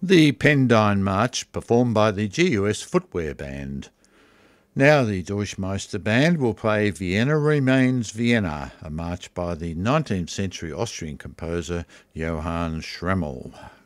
The Pendine March, performed by the GUS Footwear Band. Now the Deutsche Meister Band will play Vienna Remains Vienna, a march by the 19th century Austrian composer Johann Schremmel.